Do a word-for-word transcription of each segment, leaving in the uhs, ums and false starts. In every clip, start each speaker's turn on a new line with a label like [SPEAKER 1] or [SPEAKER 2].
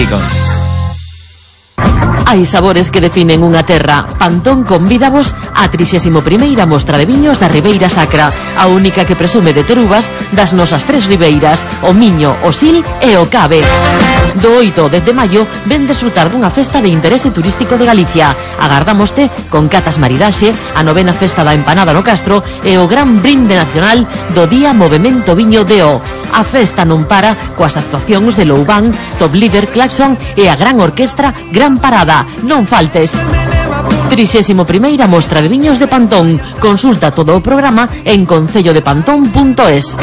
[SPEAKER 1] Hai sabores que definen unha terra. Pantón convídavos á trixésima primeira mostra de viños da Ribeira Sacra, a única que presume de ter uvas das nosas tres ribeiras, o Miño, o Sil e o Cave. Do oito ao dez de maio ven desfrutar dunha festa de interese turístico de Galicia. Agardámoste con catas maridaxe, a novena festa da empanada no Castro e o gran brinde nacional do Día Movemento Viño de O. A festa non para coas actuacións de Loubán, Top Líder, Claxon e a gran orquestra Gran Parada. Non faltes. trixésima primeira mostra de viños de Pantón. Consulta todo o programa en concello de pantón punto es.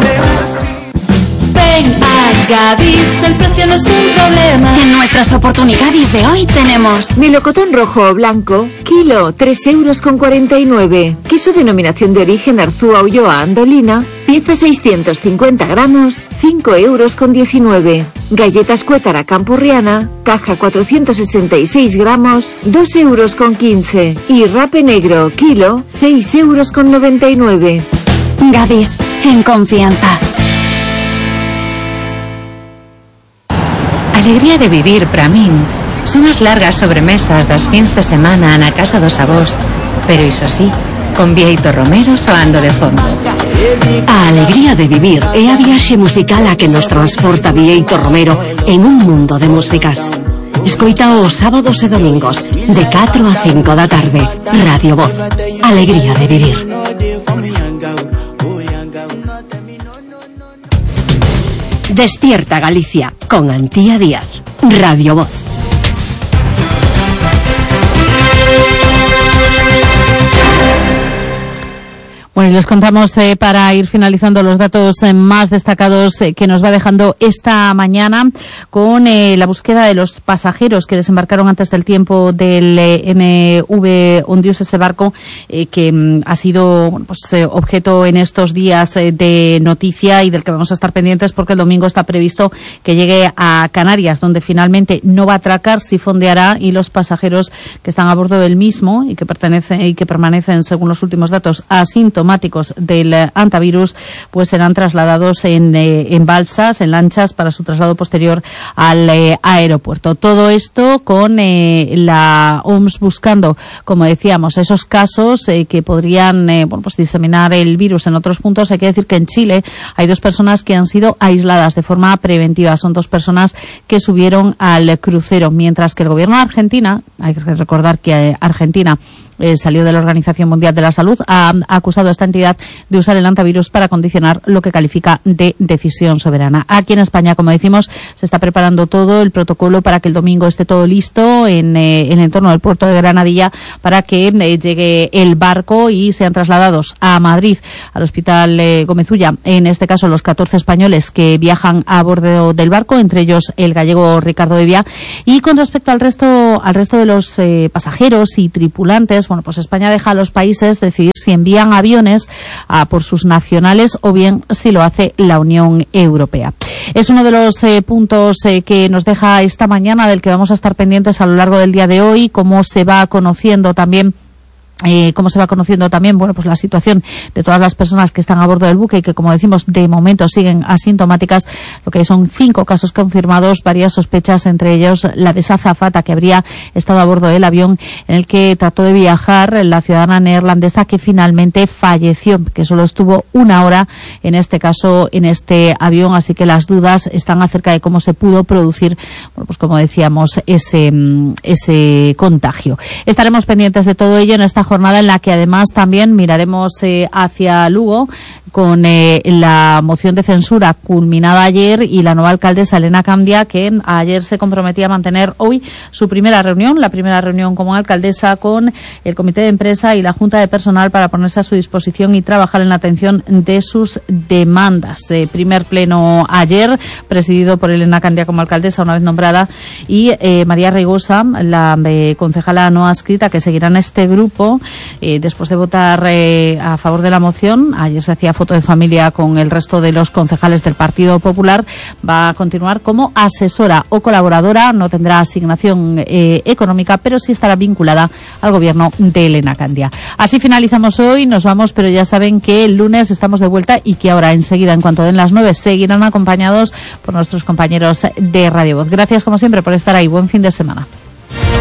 [SPEAKER 2] Ven a Gadis, el precio no es un problema. En nuestras oportunidades de hoy tenemos
[SPEAKER 3] melocotón rojo o blanco, kilo, tres euros con cuarenta y nueve. Queso denominación de origen Arzúa Ulloa Andolina, pieza seiscientos cincuenta gramos, cinco euros con diecinueve. Galletas Cuétara Campurriana, caja cuatrocientos sesenta y seis gramos, dos euros con quince. Y rape negro, kilo, seis euros con noventa y nueve.
[SPEAKER 2] Gadis, en confianza.
[SPEAKER 4] Alegría de vivir para min son as largas sobremesas das fins de semana na casa dos avós, pero iso sí, con Bieito Romero soando de fondo.
[SPEAKER 5] A alegría de vivir é a viaxe musical a que nos transporta Bieito Romero en un mundo de músicas. Escoita os sábados e domingos de catro a cinco da tarde. Radio Voz, alegría de vivir. Despierta Galicia con Antía Díaz. Radio Voz.
[SPEAKER 6] Bueno, y les contamos eh, para ir finalizando los datos eh, más destacados eh, que nos va dejando esta mañana con eh, la búsqueda de los pasajeros que desembarcaron antes del tiempo del eh, M V Ondius, ese barco eh, que mm, ha sido bueno, pues, eh, objeto en estos días eh, de noticia y del que vamos a estar pendientes porque el domingo está previsto que llegue a Canarias, donde finalmente no va a atracar, sí fondeará, y los pasajeros que están a bordo del mismo y que pertenecen y que permanecen, según los últimos datos, asintomáticos del antivirus, pues serán trasladados en, eh, en balsas, en lanchas, para su traslado posterior al eh, aeropuerto. Todo esto con eh, la O M S buscando, como decíamos, esos casos eh, que podrían eh, bueno, pues diseminar el virus en otros puntos. Hay que decir que en Chile hay dos personas que han sido aisladas de forma preventiva. Son dos personas que subieron al crucero, mientras que el gobierno de Argentina, hay que recordar que eh, Argentina Eh, salió de la Organización Mundial de la Salud, ha, ha acusado a esta entidad de usar el antivirus para condicionar lo que califica de decisión soberana. Aquí en España, como decimos, se está preparando todo el protocolo para que el domingo esté todo listo en, eh, en el entorno del puerto de Granadilla para que eh, llegue el barco y sean trasladados a Madrid, al Hospital eh, Gómez Ulla. En este caso, los catorce españoles que viajan a bordo del barco, entre ellos el gallego Ricardo Evia. Y con respecto al resto, al resto de los eh, pasajeros y tripulantes, bueno, pues España deja a los países decidir si envían aviones a por sus nacionales o bien si lo hace la Unión Europea. Es uno de los eh, puntos eh, que nos deja esta mañana, del que vamos a estar pendientes a lo largo del día de hoy, cómo se va conociendo también Eh, cómo se va conociendo también, bueno, pues la situación de todas las personas que están a bordo del buque y que, como decimos, de momento siguen asintomáticas. Lo que son cinco casos confirmados, varias sospechas, entre ellos la de esa azafata que habría estado a bordo del avión en el que trató de viajar la ciudadana neerlandesa, que finalmente falleció, que solo estuvo una hora, en este caso, en este avión. Así que las dudas están acerca de cómo se pudo producir, bueno, pues como decíamos, ese, ese contagio. Estaremos pendientes de todo ello en esta jornada, en la que además también miraremos eh, hacia Lugo con eh, la moción de censura culminada ayer y la nueva alcaldesa Elena Candia, que ayer se comprometía a mantener hoy su primera reunión, la primera reunión como alcaldesa, con el comité de empresa y la junta de personal para ponerse a su disposición y trabajar en la atención de sus demandas. Eh, primer pleno ayer, presidido por Elena Candia como alcaldesa una vez nombrada, y eh, María Reigosa, la eh, concejala no adscrita, que seguirá en este grupo, eh, después de votar eh, a favor de la moción, ayer se hacía foto de familia con el resto de los concejales del Partido Popular, va a continuar como asesora o colaboradora, no tendrá asignación eh, económica, pero sí estará vinculada al gobierno de Elena Candia. Así finalizamos hoy, nos vamos, pero ya saben que el lunes estamos de vuelta y que ahora enseguida, en cuanto den las nueve, seguirán acompañados por nuestros compañeros de Radio Voz. Gracias como siempre por estar ahí. Buen fin de semana.